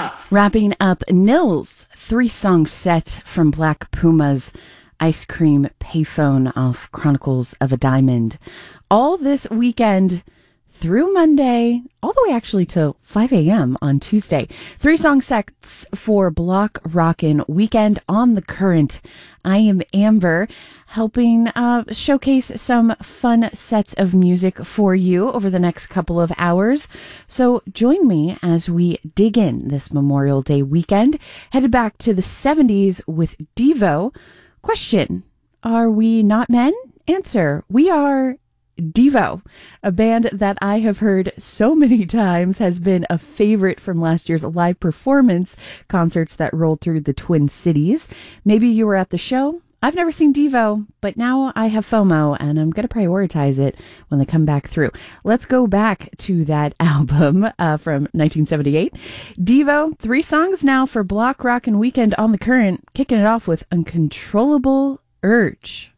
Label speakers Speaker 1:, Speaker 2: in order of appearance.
Speaker 1: Wrapping up Nils' 3-song set from Black Puma's Ice Cream Payphone off Chronicles of a Diamond. All this weekend through Monday, all the way actually till 5 a.m. on Tuesday. 3-song sets for Block Rockin' Weekend on the Current. I am Amber, helping showcase some fun sets of music for you over the next couple of hours. So join me as we dig in this Memorial Day weekend, headed back to the 70s with Devo. Question, are we not men? Answer, we are Devo, a band that I have heard so many times, has been a favorite from last year's live performance concerts that rolled through the Twin Cities. Maybe you were at the show. I've never seen Devo, but now I have FOMO and I'm going to prioritize it when they come back through. Let's go back to that album from 1978. Devo, 3 songs now for Block Rockin' Weekend on the Current, kicking it off with Uncontrollable Urge.